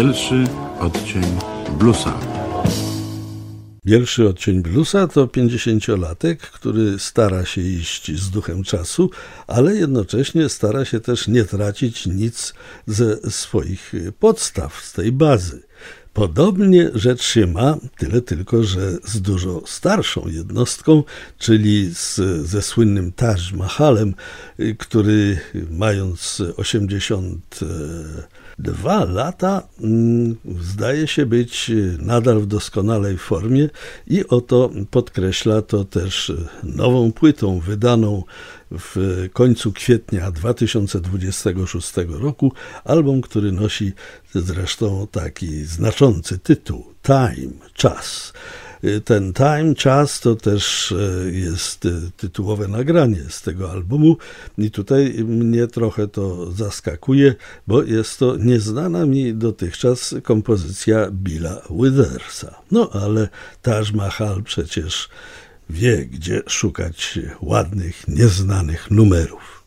Bielszy odcień bluesa. Bielszy odcień bluesa to 50-latek, który stara się iść z duchem czasu, ale jednocześnie stara się też nie tracić nic ze swoich podstaw, z tej bazy. Podobnie rzecz się ma, tyle tylko, że z dużo starszą jednostką, czyli ze słynnym Taj Mahalem, który mając 82 lata zdaje się być nadal w doskonałej formie i oto podkreśla to też nową płytą wydaną w końcu kwietnia 2026 roku, album, który nosi zresztą taki znaczący tytuł Time, czas. Ten Time, czas to też jest tytułowe nagranie z tego albumu i tutaj mnie trochę to zaskakuje, bo jest to nieznana mi dotychczas kompozycja Billa Withersa. No ale Taj Mahal przecież wie, gdzie szukać ładnych, nieznanych numerów.